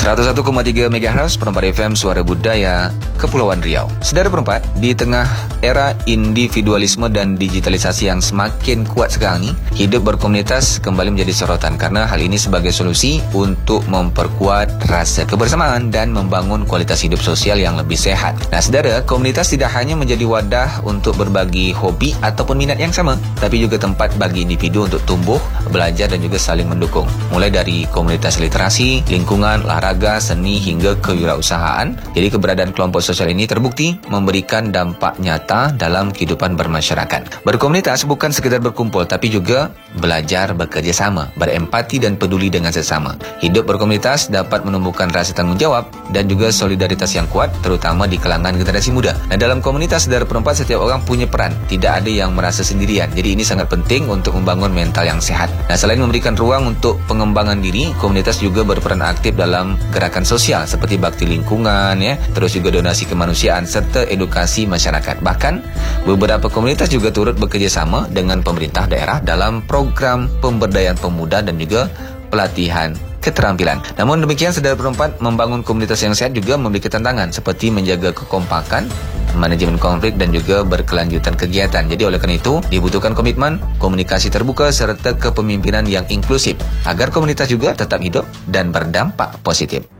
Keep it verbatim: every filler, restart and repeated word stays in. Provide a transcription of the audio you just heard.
seratus satu koma tiga megahertz Perempat F M Suara Budaya Kepulauan Riau. Saudara Perempat, di tengah era individualisme dan digitalisasi yang semakin kuat sekarang ini, hidup berkomunitas kembali menjadi sorotan karena hal ini sebagai solusi untuk memperkuat rasa kebersamaan dan membangun kualitas hidup sosial yang lebih sehat. Nah, saudara, komunitas tidak hanya menjadi wadah untuk berbagi hobi ataupun minat yang sama, tapi juga tempat bagi individu untuk tumbuh, belajar dan juga saling mendukung. Mulai dari komunitas literasi, lingkungan, olahraga, seni hingga kewirausahaan. Jadi keberadaan kelompok sosial ini terbukti memberikan dampak nyata dalam kehidupan bermasyarakat. Berkomunitas bukan sekedar berkumpul, tapi juga belajar bekerja sama, berempati dan peduli dengan sesama. Hidup berkomunitas dapat menumbuhkan rasa tanggung jawab dan juga solidaritas yang kuat, terutama di kalangan generasi muda. Nah, dalam komunitas Saudara Perempat, setiap orang punya peran, tidak ada yang merasa sendirian. Jadi ini sangat penting untuk membangun mental yang sehat. Nah, selain memberikan ruang untuk pengembangan diri, komunitas juga berperan aktif dalam gerakan sosial seperti bakti lingkungan, ya, terus juga donasi kemanusiaan serta edukasi masyarakat. Bahkan beberapa komunitas juga turut bekerja sama dengan pemerintah daerah dalam program pemberdayaan pemuda dan juga pelatihan keterampilan. Namun demikian, Saudara Perempat, membangun komunitas yang sehat juga memiliki tantangan seperti menjaga kekompakan, manajemen konflik dan juga berkelanjutan kegiatan. Jadi oleh karena itu dibutuhkan komitmen, komunikasi terbuka serta kepemimpinan yang inklusif agar komunitas juga tetap hidup dan berdampak positif.